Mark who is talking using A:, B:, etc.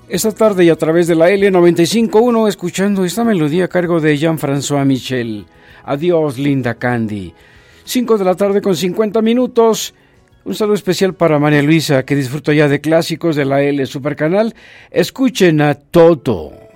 A: Esta tarde y a través de la L95.1 escuchando esta melodía a cargo de Jean-François Michel. Adiós, linda Candy. 5 de la tarde con 50 minutos. Un saludo especial para María Luisa, que disfruta ya de clásicos de la L Supercanal. Escuchen a Toto.